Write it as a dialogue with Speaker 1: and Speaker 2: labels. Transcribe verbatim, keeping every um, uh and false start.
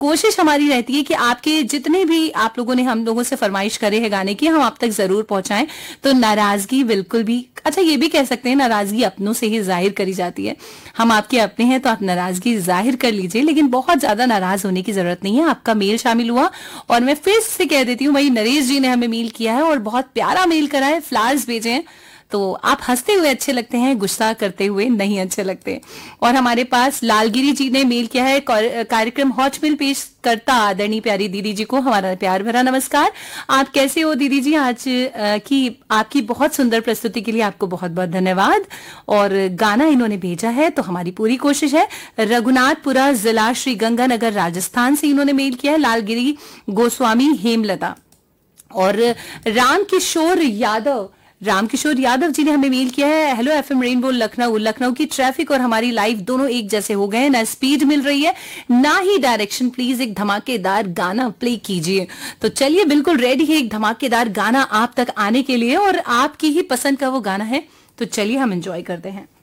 Speaker 1: कोशिश हमारी रहती है कि आपके जितने भी आप लोगों ने हम लोगों से फरमाइश करे हैं गाने की, हम आप तक जरूर पहुंचाएं। तो नाराजगी बिल्कुल भी, अच्छा ये भी कह सकते हैं नाराजगी अपनों से ही जाहिर करी जाती है। हम आपके अपने हैं तो आप नाराजगी जाहिर कर लीजिए, लेकिन बहुत ज्यादा नाराज होने की जरूरत नहीं है। आपका मेल शामिल हुआ और मैं फिर से कह देती हूँ, वही नरेश जी ने हमें मेल किया है और बहुत प्यारा मेल करा है, फ्लावर्स भेजे हैं। तो आप हंसते हुए अच्छे लगते हैं, गुस्सा करते हुए नहीं अच्छे लगते। और हमारे पास लालगिरी जी ने मेल किया है, कार्यक्रम हॉट मिल पेश करता आदरणीय प्यारी दीदी जी को हमारा प्यार भरा नमस्कार। आप कैसे हो दीदी जी? आज की आपकी बहुत सुंदर प्रस्तुति के लिए आपको बहुत बहुत धन्यवाद। और गाना इन्होंने भेजा है तो हमारी पूरी कोशिश है। रघुनाथपुरा जिला श्री गंगानगर राजस्थान से इन्होंने मेल किया है, लालगिरी गोस्वामी हेमलता। और राम किशोर यादव रामकिशोर यादव जी ने हमें मेल किया है, hello FM rainbow Lucknow, Lucknow की ट्रैफिक और हमारी लाइफ दोनों एक जैसे हो गए, ना स्पीड मिल रही है ना ही डायरेक्शन, प्लीज एक धमाकेदार गाना प्ले कीजिए। तो चलिए बिल्कुल रेडी है एक धमाकेदार गाना आप तक आने के लिए, और आपकी ही पसंद का वो गाना है, तो चलिए हम एंजॉय करते हैं।